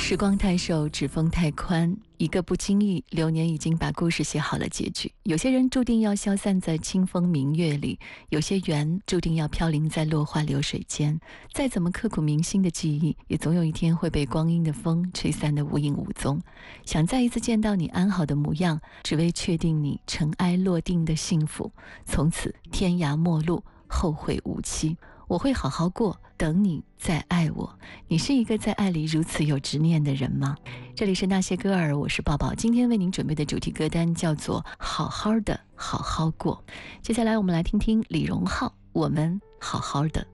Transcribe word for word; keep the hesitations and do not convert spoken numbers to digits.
时光太瘦，指缝太宽，一个不经意，流年已经把故事写好了结局。有些人注定要消散在清风明月里，有些缘注定要飘零在落花流水间。再怎么刻骨铭心的记忆，也总有一天会被光阴的风吹散得无影无踪。想再一次见到你安好的模样，只为确定你尘埃落定的幸福。从此天涯陌路，后会无期。我会好好过，等你再爱我。你是一个在爱里如此有执念的人吗？这里是那些歌儿，我是抱抱。今天为您准备的主题歌单叫做好好的好好过。接下来我们来听听李荣浩，我们好好的。